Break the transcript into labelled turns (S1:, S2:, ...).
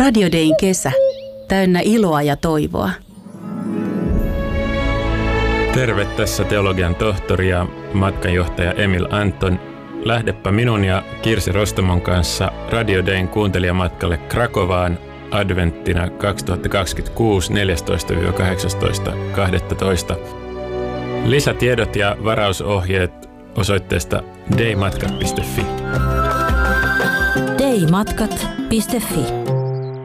S1: Radio Dayn kesä, täynnä iloa ja toivoa.
S2: Terve, tässä teologian tohtori ja matkanjohtaja Emil Anton. Lähdepä minun ja Kirsi Rostomon kanssa Radio Dayn kuuntelijamatkalle Krakovaan adventtina 2026 14-18.12. Lisätiedot ja varausohjeet osoitteesta daymatkat.fi.
S3: daymatkat.fi